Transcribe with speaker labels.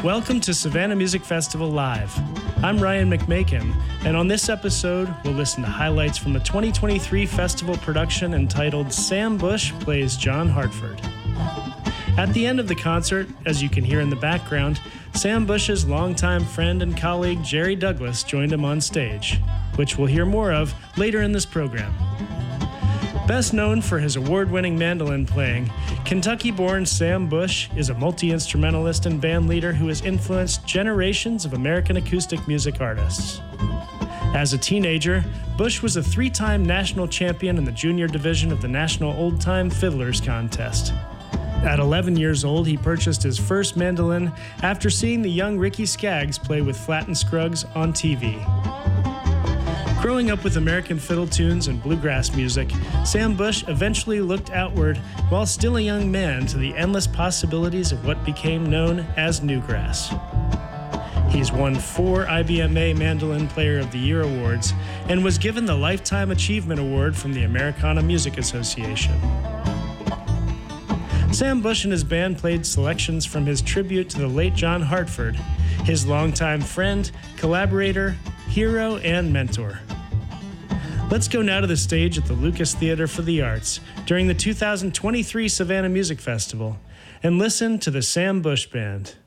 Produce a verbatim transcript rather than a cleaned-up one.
Speaker 1: Welcome to Savannah Music Festival Live. I'm Ryan McMakin, and on this episode, we'll listen to highlights from a twenty twenty-three festival production entitled Sam Bush Plays John Hartford. At the end of the concert, as you can hear in the background, Sam Bush's longtime friend and colleague Jerry Douglas joined him on stage, which we'll hear more of later in this program. Best known for his award-winning mandolin playing, Kentucky-born Sam Bush is a multi-instrumentalist and band leader who has influenced generations of American acoustic music artists. As a teenager, Bush was a three-time national champion in the junior division of the National Old Time Fiddlers Contest. At eleven years old, he purchased his first mandolin after seeing the young Ricky Skaggs play with Flatt and Scruggs on T V. Growing up with American fiddle tunes and bluegrass music, Sam Bush eventually looked outward while still a young man to the endless possibilities of what became known as newgrass. He's won four I B M A Mandolin Player of the Year awards and was given the Lifetime Achievement Award from the Americana Music Association. Sam Bush and his band played selections from his tribute to the late John Hartford, his longtime friend, collaborator, hero, and mentor. Let's go now to the stage at the Lucas Theater for the Arts during the two thousand twenty-three Savannah Music Festival and listen to the Sam Bush Band.